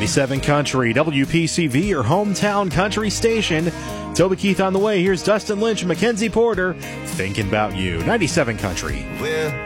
97 Country, WPCV, your hometown country station. Toby Keith on the way. Here's Dustin Lynch and Mackenzie Porter, Thinking About You. 97 Country. Well,